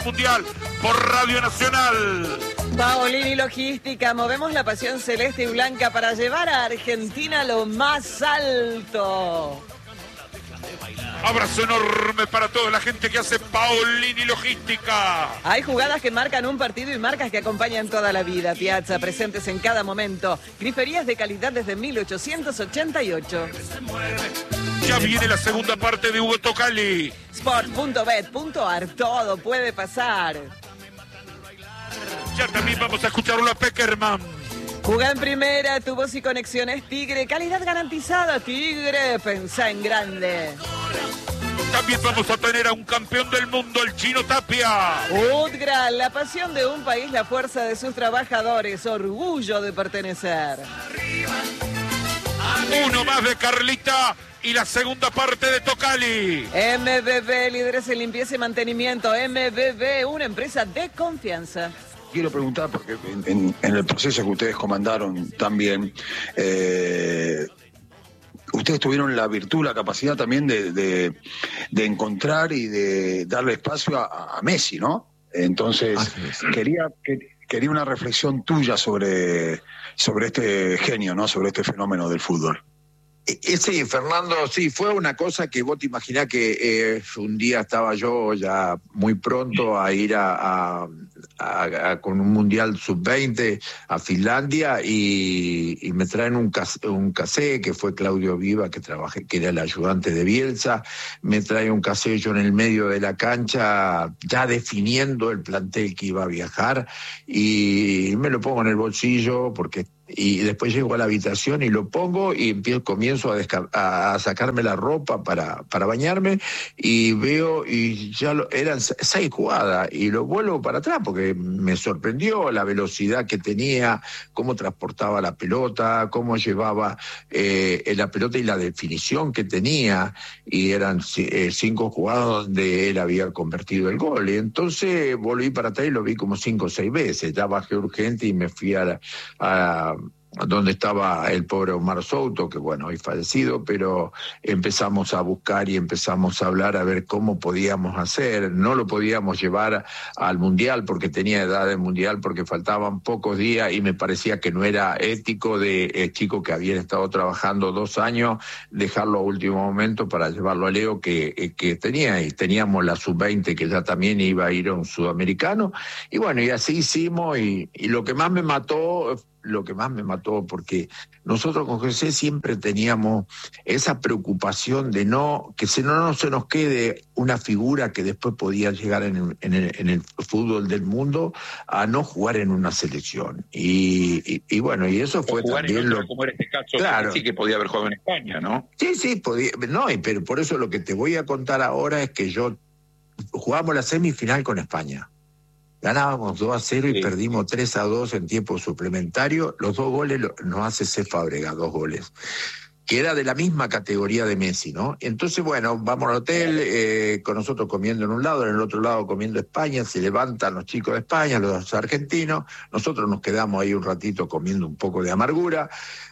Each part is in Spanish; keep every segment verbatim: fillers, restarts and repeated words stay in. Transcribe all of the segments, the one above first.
Mundial por Radio Nacional. Paolini Logística, movemos la pasión celeste y blanca para llevar a Argentina a lo más alto. Abrazo enorme para toda la gente que hace Paolini Logística. Hay jugadas que marcan un partido y marcas que acompañan toda la vida. Piazza, presentes en cada momento. Griferías de calidad desde mil ochocientos ochenta y ocho. Ya viene la segunda parte de Hugo Tocali. Sport punto bet punto ar, todo puede pasar. Ya también vamos a escuchar a Peckerman. Juega en primera, tu voz y conexiones Tigre, calidad garantizada Tigre, pensá en grande. También vamos a tener a un campeón del mundo, el Chino Tapia. Utgral, la pasión de un país, la fuerza de sus trabajadores, orgullo de pertenecer. Uno más de Carlita y la segunda parte de Tocali. M B B, líderes en limpieza y mantenimiento. M B B, una empresa de confianza. Quiero preguntar, porque en, en, en el proceso que ustedes comandaron también, eh, ustedes tuvieron la virtud, la capacidad también de, de, de encontrar y de darle espacio a, a Messi, ¿no? Entonces, quería, que, quería una reflexión tuya sobre, sobre este genio, ¿no? Sobre este fenómeno del fútbol. Sí, Fernando, sí, fue una cosa que vos te imaginás que eh, un día estaba yo ya muy pronto a ir a, a, a, a con un Mundial sub veinte a Finlandia y, y me traen un, cas, un casé que fue Claudio Viva, que trabajé, que era el ayudante de Bielsa, me trae un casé yo en el medio de la cancha ya definiendo el plantel que iba a viajar y me lo pongo en el bolsillo porque... Y después llego a la habitación y lo pongo y empiezo, comienzo a, desca- a sacarme la ropa para, para bañarme y veo, y ya lo, eran seis jugadas y lo vuelvo para atrás porque me sorprendió la velocidad que tenía, cómo transportaba la pelota, cómo llevaba eh, la pelota y la definición que tenía, y eran eh, cinco jugadas donde él había convertido el gol. Y entonces volví para atrás y lo vi como cinco o seis veces, ya bajé urgente y me fui a la, a donde estaba el pobre Omar Souto, que bueno, hoy fallecido, pero empezamos a buscar y empezamos a hablar a ver cómo podíamos hacer. No lo podíamos llevar al Mundial porque tenía edad de Mundial, porque faltaban pocos días y me parecía que no era ético de eh, chicos que habían estado trabajando dos años, dejarlo a último momento para llevarlo a Leo que, eh, que tenía, y teníamos la sub veinte que ya también iba a ir a un sudamericano, y bueno, y así hicimos, y, y lo que más me mató... lo que más me mató, porque nosotros con José siempre teníamos esa preocupación de no, que si no, no se nos quede una figura que después podía llegar en el, en el, en el fútbol del mundo a no jugar en una selección. Y, y, y bueno, y eso fue también en lo... como era este caso, claro. Sí que podía haber jugado en España, ¿no? Sí, sí, podía, no, pero por eso lo que te voy a contar ahora es que yo jugamos la semifinal con España. Ganábamos dos a cero y sí. Perdimos tres a dos en tiempo suplementario. Los dos goles nos hace C. Fábregas, dos goles, que era de la misma categoría de Messi, ¿no? Entonces, bueno, vamos al hotel, eh, con nosotros comiendo en un lado, en el otro lado comiendo España, se levantan los chicos de España, los argentinos, nosotros nos quedamos ahí un ratito comiendo un poco de amargura,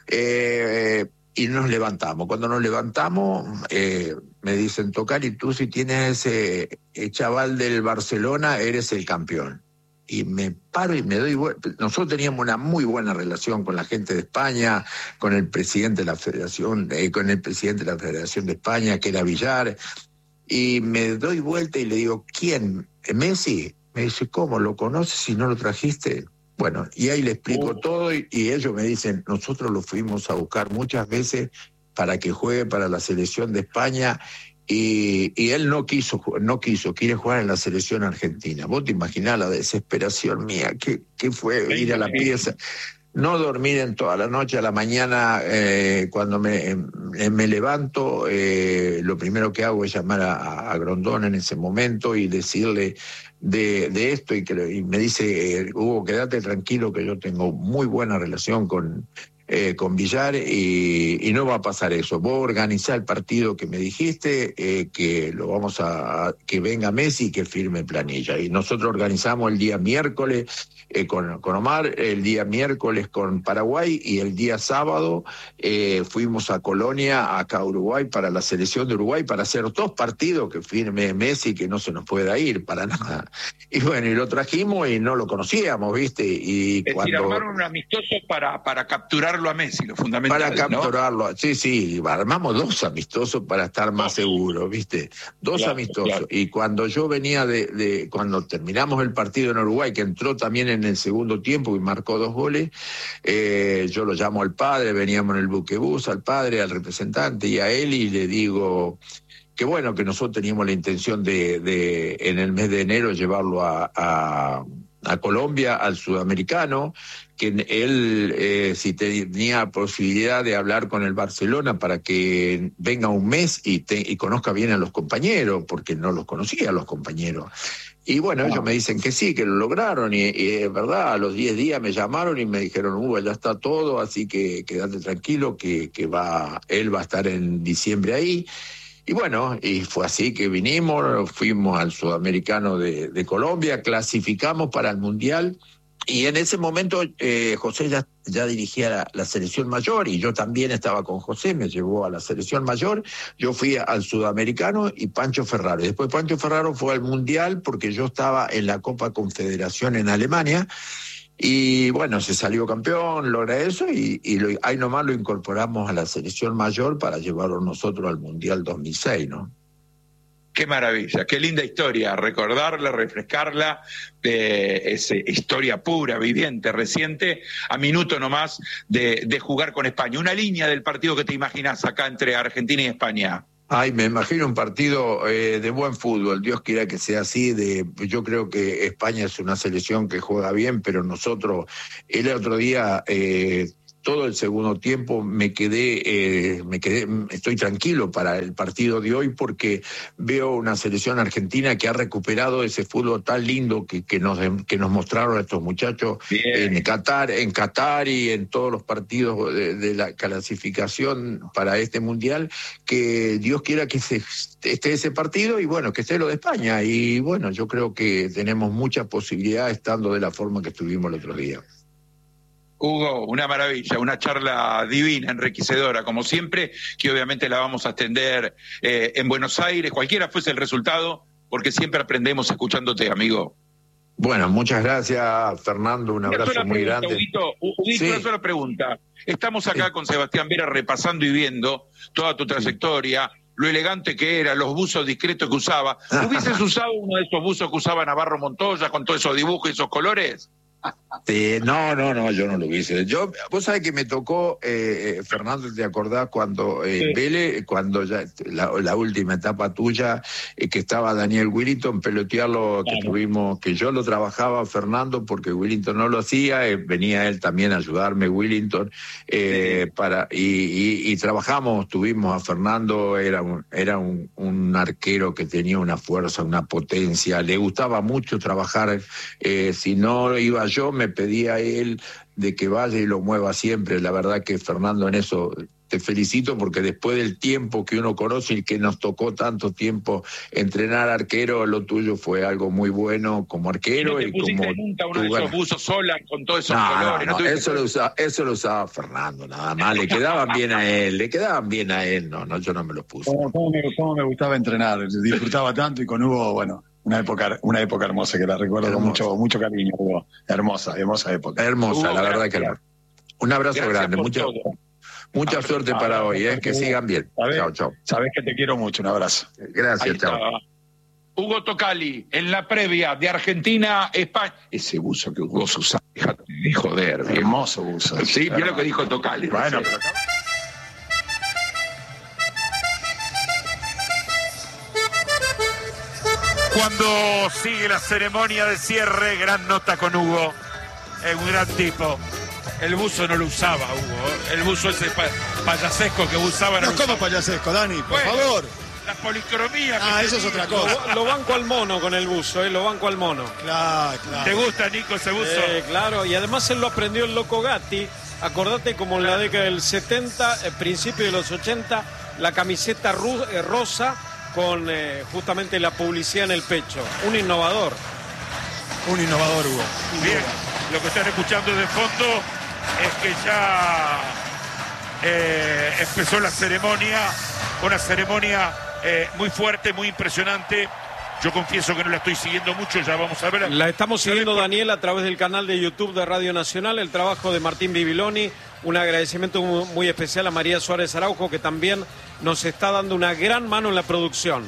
eh, y nos levantamos. Cuando nos levantamos, eh, me dicen, Tocali, tú si tienes ese chaval del Barcelona, eres el campeón. Y me paro y me doy vuelta. Nosotros teníamos una muy buena relación con la gente de España, con el presidente de la Federación, eh, con el presidente de la Federación de España, que era Villar, y me doy vuelta y le digo, ¿quién? ¿Messi? Me dice, ¿cómo? ¿Lo conoces si no lo trajiste? Bueno, y ahí le explico oh. todo y, y ellos me dicen, nosotros lo fuimos a buscar muchas veces para que juegue para la selección de España y, y él no quiso, no quiso, quiere jugar en la selección argentina. Vos te imaginás la desesperación mía, que, que fue ir a la pieza, no dormir en toda la noche, a la mañana eh, cuando me, eh, me levanto, eh, lo primero que hago es llamar a, a Grondón en ese momento y decirle de, de esto y, que, y me dice, eh, Hugo, quédate tranquilo que yo tengo muy buena relación con, eh, con Villar y, y no va a pasar eso. Vos organizás el partido que me dijiste, eh, que lo vamos a, que venga Messi y que firme planilla. Y nosotros organizamos el día miércoles eh, con, con Omar, el día miércoles con Paraguay y el día sábado eh, fuimos a Colonia, acá a Uruguay, para la selección de Uruguay, para hacer dos partidos que firme Messi, que no se nos pueda ir para nada. Y bueno, y lo trajimos y no lo conocíamos, ¿viste? Y es cuando... decir, armaron un amistoso para, para capturarlo a Messi, lo fundamental. Para capturarlo, ¿no? sí, sí, armamos dos amistosos para estar más seguros, ¿viste? Dos claro, amistosos. Claro. Y cuando yo venía de, de, cuando terminamos el partido en Uruguay, que entró también en el segundo tiempo y marcó dos goles, eh, yo lo llamo al padre, veníamos en el buquebús, al padre, al representante y a él, y le digo... que bueno, que nosotros teníamos la intención de, de en el mes de enero llevarlo a, a, a Colombia, al sudamericano, que él, eh, si tenía posibilidad de hablar con el Barcelona para que venga un mes y, te, y conozca bien a los compañeros, porque no los conocía a los compañeros. Y bueno, ellos me dicen que sí, que lo lograron, y, y es verdad, a los diez días me llamaron y me dijeron, Hugo, ya está todo, así que quédate tranquilo, que, que va, él va a estar en diciembre ahí. Y bueno, y fue así que vinimos, fuimos al Sudamericano de, de Colombia, clasificamos para el Mundial, y en ese momento eh, José ya, ya dirigía la, la selección mayor, y yo también estaba con José, me llevó a la selección mayor, yo fui al Sudamericano y Pancho Ferraro. Y después Pancho Ferraro fue al Mundial porque yo estaba en la Copa Confederación en Alemania, y bueno, se salió campeón, logra eso, y, y lo, ahí nomás lo incorporamos a la selección mayor para llevarlo nosotros al Mundial dos mil seis, ¿no? Qué maravilla, qué linda historia, recordarla, refrescarla, eh, es historia pura, viviente, reciente, a minuto nomás de, de jugar con España. Una línea del partido que te imaginas acá entre Argentina y España. Ay, me imagino un partido eh, de buen fútbol, Dios quiera que sea así. De, yo creo que España es una selección que juega bien, pero nosotros, el otro día, eh, todo el segundo tiempo me quedé, eh, me quedé, estoy tranquilo para el partido de hoy porque veo una selección argentina que ha recuperado ese fútbol tan lindo que, que nos que nos mostraron estos muchachos bien. en Qatar, en Qatar y en todos los partidos de, de la clasificación para este mundial, que Dios quiera que se, esté ese partido y bueno, que esté lo de España. Y bueno, yo creo que tenemos mucha posibilidad estando de la forma que estuvimos el otro día. Hugo, una maravilla, una charla divina, enriquecedora, como siempre, que obviamente la vamos a extender eh, en Buenos Aires, cualquiera fuese el resultado, porque siempre aprendemos escuchándote, amigo. Bueno, muchas gracias, Fernando, un abrazo una muy pregunta, grande. Udito, Udito, sí. Una sola pregunta. Estamos acá sí. con Sebastián Vera repasando y viendo toda tu trayectoria, sí. lo elegante que era, los buzos discretos que usaba. ¿Hubieses usado uno de esos buzos que usaba Navarro Montoya con todos esos dibujos y esos colores? Sí, no, no, no, yo no lo hice. Yo, vos sabés que me tocó, eh, Fernando, ¿te acordás cuando eh, sí. Vélez, cuando ya la, la última etapa tuya, eh, que estaba Daniel Willington, pelotearlo, que claro. tuvimos, que yo lo trabajaba, Fernando, porque Willington no lo hacía, eh, venía él también a ayudarme, Willington, eh, sí. para y, y, y trabajamos, tuvimos a Fernando, era un, era un, un arquero que tenía una fuerza, una potencia, le gustaba mucho trabajar, eh, si no iba yo, me pedía a él de que vaya y lo mueva siempre. La verdad que, Fernando, en eso te felicito, porque después del tiempo que uno conoce y que nos tocó tanto tiempo entrenar arquero, lo tuyo fue algo muy bueno como arquero. ¿Y no te pusiste y como nunca uno de esos buzos sola con todos esos no, colores? No, no, ¿No eso, lo usaba, eso lo usaba Fernando, nada más. Le quedaban bien a él, le quedaban bien a él. No, no, yo no me los puse. ¿Cómo, cómo, me, cómo me gustaba entrenar? Disfrutaba tanto y con Hugo, bueno... Una época, una época hermosa que la recuerdo hermosa. con mucho, mucho cariño, Hugo. Hermosa, hermosa época. Hermosa, Hugo, la verdad gracias. que no. Un abrazo Gracias grande, mucha, mucha suerte ah, para ah, hoy, ¿eh? que sigan bien. ¿Sabés? Chao, chao. Sabés que te quiero mucho, un abrazo. Gracias, chao. Hugo Tocali, en la previa de Argentina, España. Ese buzo que Hugo usa, déjate de joder. Bien. Hermoso buzo. Sí, mira lo que dijo Tocali. Bueno, no sé. pero... Cuando sigue la ceremonia de cierre, gran nota con Hugo, es un gran tipo. El buzo no lo usaba, Hugo, el buzo ese pa payasesco que usaba. No, no ¿cómo payasesco, Dani? Por bueno, favor. La policromía. Ah, eso es otra cosa. Lo, lo banco al mono con el buzo, eh, lo banco al mono. Claro, claro. ¿Te gusta, Nico, ese buzo? Eh, claro, y además él lo aprendió el Loco Gatti, Acordate como en la década del setenta, eh, principio de los ochenta, la camiseta ru eh, rosa con eh, justamente la publicidad en el pecho. Un innovador. Un innovador, Hugo. Bien, lo que están escuchando de fondo es que ya eh, empezó la ceremonia, una ceremonia eh, muy fuerte, muy impresionante. Yo confieso que no la estoy siguiendo mucho, ya vamos a ver. La estamos siguiendo, Daniel, a través del canal de YouTube de Radio Nacional, el trabajo de Martín Bibiloni. Un agradecimiento muy especial a María Suárez Araujo, que también nos está dando una gran mano en la producción.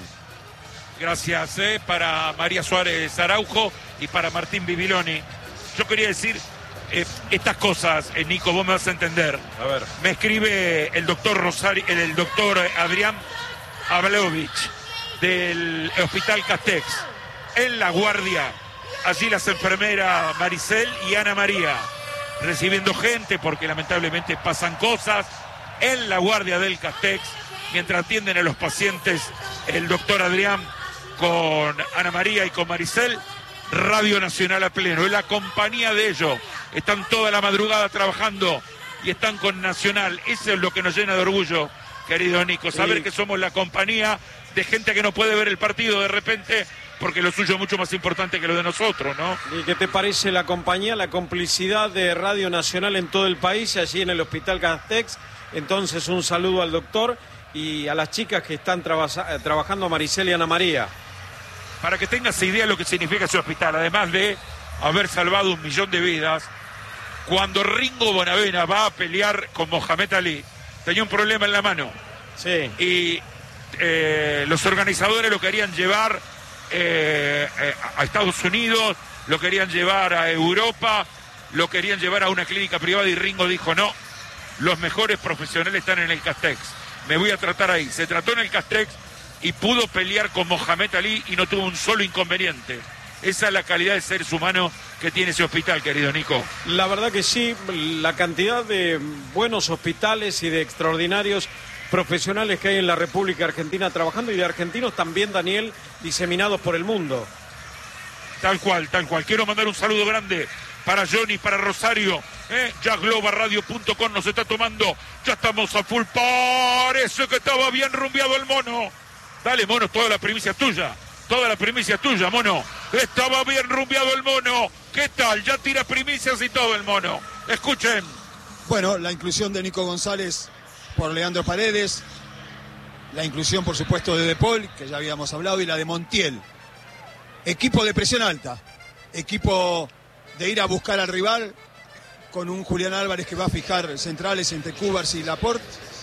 Gracias eh, para María Suárez Araujo y para Martín Bibiloni. Yo quería decir eh, estas cosas, eh, Nico, vos me vas a entender. A ver. Me escribe el doctor Rosario, el, el doctor Adrián Ableovich del Hospital Castex. En la guardia, allí las enfermeras Maricel y Ana María, recibiendo gente porque lamentablemente pasan cosas. En la guardia del Castex, mientras atienden a los pacientes, el doctor Adrián con Ana María y con Maricel, Radio Nacional a pleno. Es la compañía de ellos. Están toda la madrugada trabajando y están con Nacional. Eso es lo que nos llena de orgullo, querido Nico. Saber sí. que somos la compañía de gente que no puede ver el partido de repente porque lo suyo es mucho más importante que lo de nosotros, ¿no? ¿Y qué te parece la compañía, la complicidad de Radio Nacional en todo el país, allí en el Hospital Castex? Entonces, un saludo al doctor y a las chicas que están traba trabajando, Maricel y Ana María. Para que tengas idea de lo que significa ese hospital, además de haber salvado un millón de vidas, cuando Ringo Bonavena va a pelear con Mohamed Ali, tenía un problema en la mano. Sí. Y eh, los organizadores lo querían llevar eh, eh, a Estados Unidos, lo querían llevar a Europa, lo querían llevar a una clínica privada y Ringo dijo no, los mejores profesionales están en el Castex, me voy a tratar ahí. Se trató en el Castex y pudo pelear con Mohamed Ali y no tuvo un solo inconveniente. Esa es la calidad de seres humanos que tiene ese hospital, querido Nico. La verdad que sí, la cantidad de buenos hospitales y de extraordinarios profesionales que hay en la República Argentina trabajando y de argentinos también, Daniel, diseminados por el mundo. Tal cual, tal cual. Quiero mandar un saludo grande para Johnny, para Rosario. ¿eh? Ya Globa Radio punto com nos está tomando. Ya estamos a full. Parece que estaba bien rumbeado el mono. Dale, mono, toda la primicia es tuya. Toda la primicia es tuya, mono. Estaba bien rumbeado el mono. ¿Qué tal? Ya tira primicias y todo el mono. Escuchen. Bueno, la inclusión de Nico González por Leandro Paredes. La inclusión, por supuesto, de De Paul, que ya habíamos hablado, y la de Montiel. Equipo de presión alta. Equipo de ir a buscar al rival con un Julián Álvarez que va a fijar centrales entre Cubars y Laporte,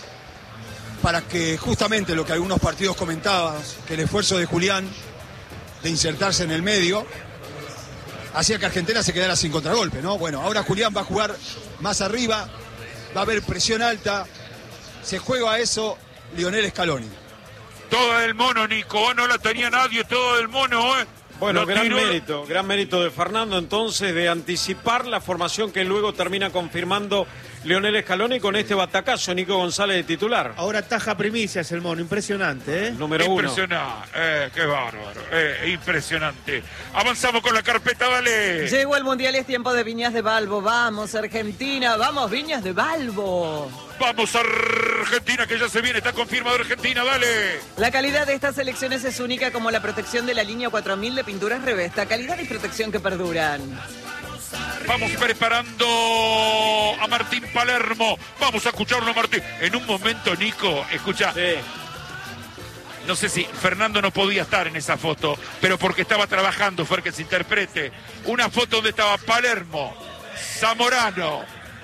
para que justamente lo que algunos partidos comentaban, que el esfuerzo de Julián de insertarse en el medio hacía que Argentina se quedara sin contragolpe, ¿no? Bueno, ahora Julián va a jugar más arriba, va a haber presión alta, se juega a eso Lionel Scaloni. Todo el mono, Nico, no la tenía nadie, todo el mono, ¿eh? Bueno, Lo gran tiró... mérito, gran mérito de Fernando entonces de anticipar la formación que luego termina confirmando Lionel Scaloni con este batacazo, Nico González de titular. Ahora taja primicias el mono, impresionante, ¿eh? Número uno. Impresionante, eh, qué bárbaro, eh, impresionante. Avanzamos con la carpeta, dale. Llegó el Mundial y es tiempo de Viñas de Balbo. Vamos, Argentina, vamos, Viñas de Balbo. Vamos a Argentina, que ya se viene, está confirmado Argentina, dale. La calidad de estas elecciones es única, como la protección de la línea cuatro mil de pinturas Revesta. Calidad y protección que perduran. Vamos preparando a Martín Palermo. Vamos a escucharlo, Martín. En un momento, Nico, escucha. Sí. No sé si Fernando no podía estar en esa foto, pero porque estaba trabajando, fue que se interprete. Una foto donde estaba Palermo, Zamorano,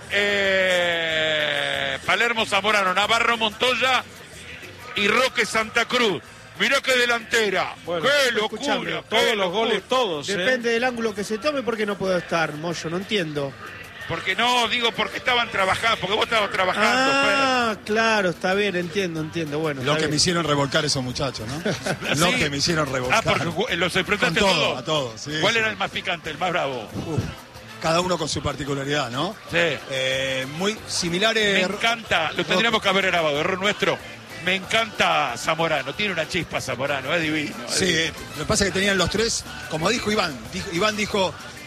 eh, Palermo, Zamorano, Navarro, Montoya y Roque Santa Cruz. Mirá qué delantera. Bueno, qué locura. todos qué los locura. goles, todos. Depende ¿eh? del ángulo que se tome, porque no puedo estar, Moyo, no entiendo. Porque no, digo, porque estaban trabajando, porque vos estabas trabajando. Ah, claro, está bien, entiendo, entiendo. Bueno, Lo que bien. me hicieron revolcar esos muchachos, ¿no? ¿Sí? Lo que me hicieron revolcar. Ah, porque los enfrentaste Con a todo, todos. a todos, sí, ¿Cuál sí. era el más picante, el más bravo? Uf, cada uno con su particularidad, ¿no? Sí. Eh, muy Me similares. encanta, lo tendríamos que haber grabado, error nuestro. Me encanta Zamorano, tiene una chispa Zamorano, es divino. Es Sí, divino. lo que pasa es que tenían los tres, como dijo Iván, dijo, Iván dijo,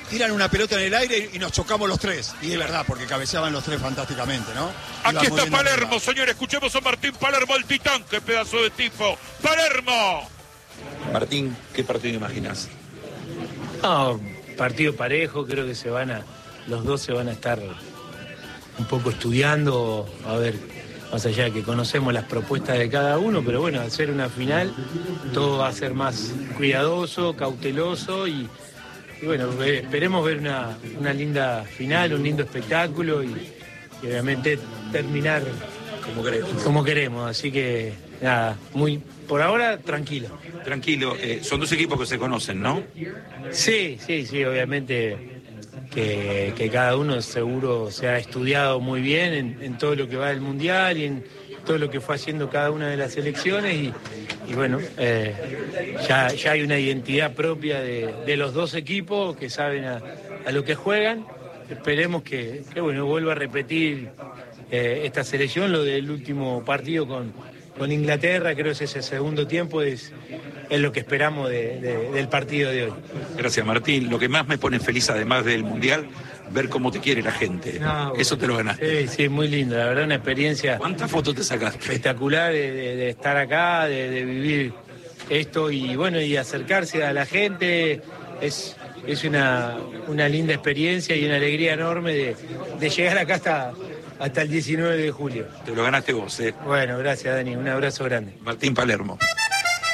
tiran una pelota en el aire y nos chocamos los tres. Y es verdad, porque cabeceaban los tres fantásticamente, ¿no? Aquí Iban está Palermo, arriba. señores. Escuchemos a Martín Palermo, el titán. ¡Qué pedazo de tipo! ¡Palermo! Martín, ¿qué partido imaginas? No, partido parejo, creo que se van a, los dos se van a estar un poco estudiando, a ver, más allá de que conocemos las propuestas de cada uno, pero bueno, al ser una final, todo va a ser más cuidadoso, cauteloso y, y bueno, esperemos ver una, una linda final, un lindo espectáculo y, y obviamente terminar Como queremos. como queremos, así que nada, muy, por ahora tranquilo. Tranquilo, eh, son dos equipos que se conocen, ¿no? Sí, sí, sí, obviamente que, que cada uno seguro se ha estudiado muy bien en, en todo lo que va del Mundial y en todo lo que fue haciendo cada una de las selecciones y, y bueno, eh, ya, ya hay una identidad propia de, de los dos equipos que saben a, a lo que juegan. Esperemos que, que bueno, vuelva a repetir eh, esta selección, lo del último partido con, con Inglaterra, creo que ese segundo tiempo es, es lo que esperamos de, de, del partido de hoy. Gracias, Martín. Lo que más me pone feliz, además del Mundial, ver cómo te quiere la gente. No, Eso te lo ganaste. Sí, sí, muy lindo. La verdad, una experiencia ¿Cuántas fotos te sacaste? espectacular de, de- de estar acá, de, de vivir esto y bueno, y acercarse a la gente. Es, es una, una linda experiencia y una alegría enorme de, de llegar acá hasta, hasta el diecinueve de julio. Te lo ganaste vos, ¿eh? Bueno, gracias, Dani. Un abrazo grande. Martín Palermo.